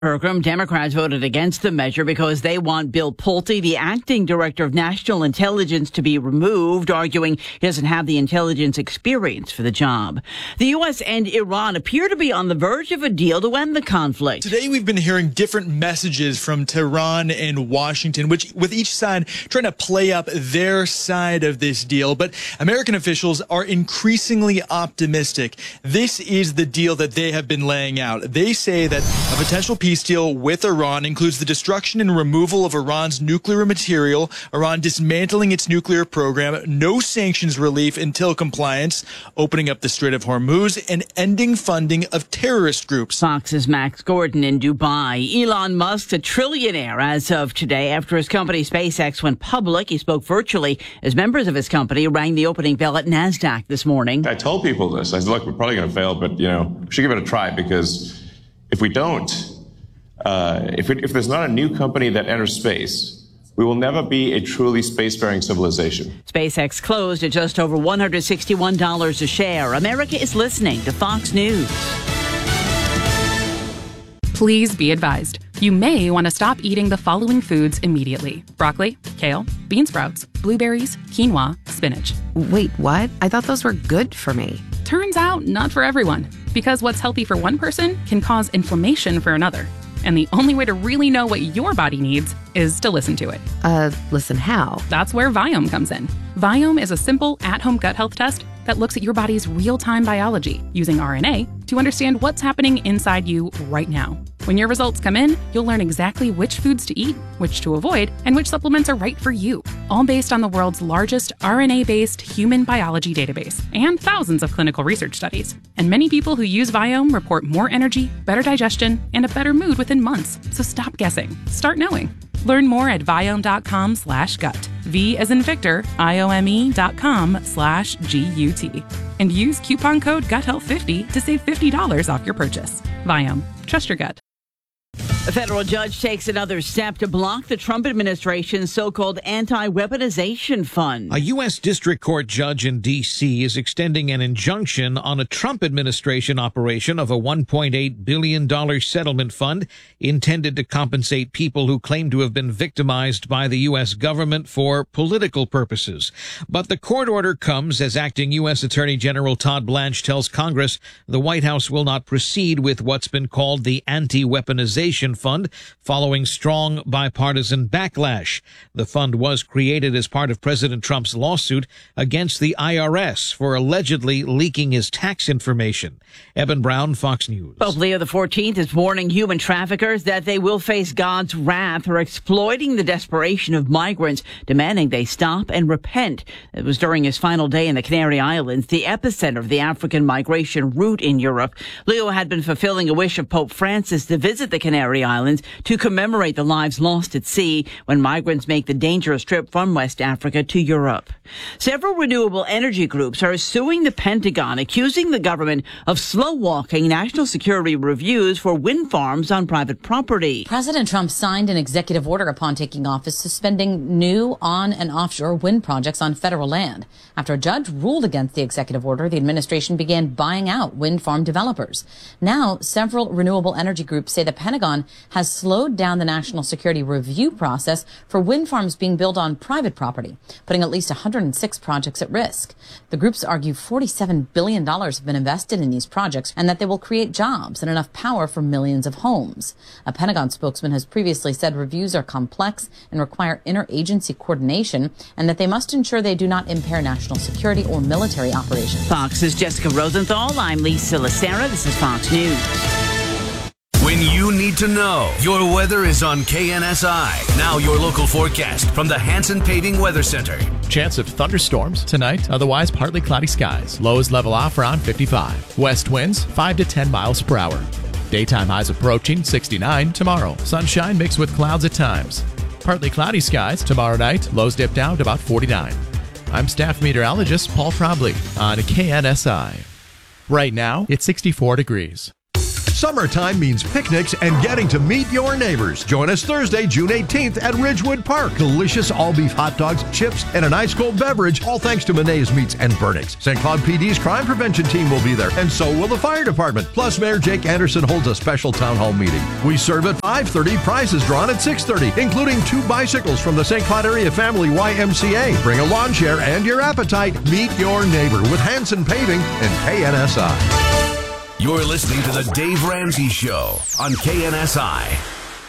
Program. Democrats voted against the measure because they want Bill Pulte, the acting director of national intelligence, to be removed, arguing he doesn't have the intelligence experience for the job. The U.S. and Iran appear to be on the verge of a deal to end the conflict. Today we've been hearing different messages from Tehran and Washington, which with each side trying to play up their side of this deal. But American officials are increasingly optimistic. This is the deal that they have been laying out. They say that a potential peace deal with Iran includes the destruction and removal of Iran's nuclear material, Iran dismantling its nuclear program, no sanctions relief until compliance, opening up the Strait of Hormuz, and ending funding of terrorist groups. Fox's Max Gordon in Dubai. Elon Musk's a trillionaire as of today after his company SpaceX went public. He spoke virtually as members of his company rang the opening bell at NASDAQ this morning. I told people this. I said, look, we're probably going to fail, but, we should give it a try, because if we don't, if there's not a new company that enters space, we will never be a truly spacefaring civilization. SpaceX closed at just over $161 a share. America is listening to Fox News. Please be advised. You may want to stop eating the following foods immediately: broccoli, kale, bean sprouts, blueberries, quinoa, spinach. Wait, what? I thought those were good for me. Turns out, not for everyone. Because what's healthy for one person can cause inflammation for another. And the only way to really know what your body needs is to listen to it. Listen how? That's where Viome comes in. Viome is a simple, at-home gut health test that looks at your body's real-time biology using RNA to understand what's happening inside you right now. When your results come in, you'll learn exactly which foods to eat, which to avoid, and which supplements are right for you, all based on the world's largest RNA-based human biology database and thousands of clinical research studies. And many people who use Viome report more energy, better digestion, and a better mood within months. So stop guessing. Start knowing. Learn more at Viome.com/gut. V as in Victor, IOME.com/GUT. And use coupon code GUTHEALTH50 to save $50 off your purchase. Viome. Trust your gut. A federal judge takes another step to block the Trump administration's so-called anti-weaponization fund. A U.S. District Court judge in D.C. is extending an injunction on a Trump administration operation of a $1.8 billion settlement fund intended to compensate people who claim to have been victimized by the U.S. government for political purposes. But the court order comes as acting U.S. Attorney General Todd Blanche tells Congress the White House will not proceed with what's been called the anti-weaponization fund following strong bipartisan backlash. The fund was created as part of President Trump's lawsuit against the IRS for allegedly leaking his tax information. Eben Brown, Fox News. Pope Leo XIV is warning human traffickers that they will face God's wrath for exploiting the desperation of migrants, demanding they stop and repent. It was during his final day in the Canary Islands, the epicenter of the African migration route in Europe. Leo had been fulfilling a wish of Pope Francis to visit the Canary Islands to commemorate the lives lost at sea when migrants make the dangerous trip from West Africa to Europe. Several renewable energy groups are suing the Pentagon, accusing the government of slow-walking national security reviews for wind farms on private property. President Trump signed an executive order upon taking office suspending new on- and offshore wind projects on federal land. After a judge ruled against the executive order, the administration began buying out wind farm developers. Now, several renewable energy groups say the Pentagon has slowed down the national security review process for wind farms being built on private property, putting at least 106 projects at risk. The groups argue $47 billion have been invested in these projects and that they will create jobs and enough power for millions of homes. A Pentagon spokesman has previously said reviews are complex and require interagency coordination and that they must ensure they do not impair national security or military operations. Fox's Jessica Rosenthal. I'm Lisa Lacera. This is Fox News. When you need to know, your weather is on KNSI. Now your local forecast from the Hanson Paving Weather Center. Chance of thunderstorms tonight, otherwise partly cloudy skies. Lows level off around 55. West winds 5 to 10 miles per hour. Daytime highs approaching 69 tomorrow. Sunshine mixed with clouds at times. Partly cloudy skies tomorrow night. Lows dip down to about 49. I'm staff meteorologist Paul Trombley on KNSI. Right now, it's 64 degrees. Summertime means picnics and getting to meet your neighbors. Join us Thursday, June 18th at Ridgewood Park. Delicious all-beef hot dogs, chips, and an ice-cold beverage, all thanks to Monet's Meats and Burnix. St. Cloud PD's crime prevention team will be there, and so will the fire department. Plus, Mayor Jake Anderson holds a special town hall meeting. We serve at 5:30, prizes drawn at 6:30, including 2 bicycles from the St. Cloud Area Family YMCA. Bring a lawn chair and your appetite. Meet your neighbor with Hanson Paving and KNSI. You're listening to The Dave Ramsey Show on KNSI.